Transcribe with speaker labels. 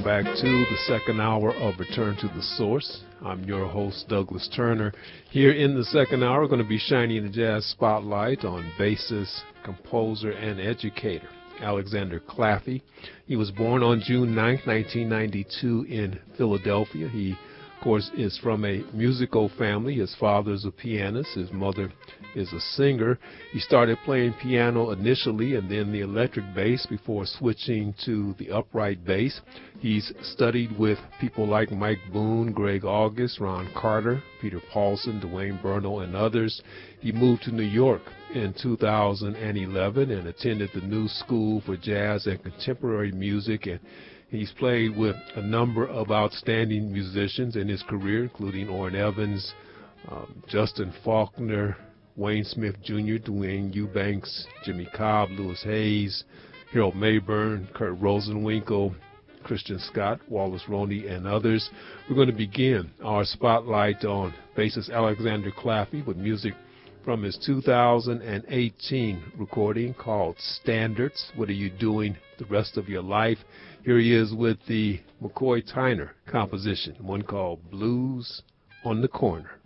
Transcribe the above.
Speaker 1: back to the second hour of Return to the Source. I'm your host, Douglas Turner. Here in the second hour, we're going to be shining the jazz spotlight on bassist, composer, and educator Alexander Claffey. He was born on June 9, 1992 in Philadelphia. He, of course, is from a musical family. His father is a pianist. His mother is a singer. He started playing piano initially and then the electric bass before switching to the upright bass. He's studied with people like Mike Boone, Greg August, Ron Carter, Peter Paulson, Dwayne Burnell, and others. He moved to New York in 2011 and attended the New School for Jazz and Contemporary Music, and he's played with a number of outstanding musicians in his career, including Orrin Evans, Justin Faulkner, Wayne Smith Jr., Dwayne Eubanks, Jimmy Cobb, Louis Hayes, Harold Mayburn, Kurt Rosenwinkel, Christian Scott, Wallace Roney, and others. We're going to begin our spotlight on bassist Alexander Claffey with music from his 2018 recording called Standards. What Are You Doing the Rest of Your Life? Here he is with the McCoy Tyner composition, one called Blues on the Corner.